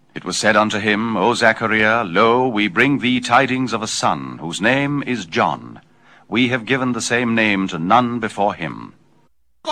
It was said unto him, O Zachariah, lo, we bring thee tidings of a son, whose name is John. We have given the same name to none before him.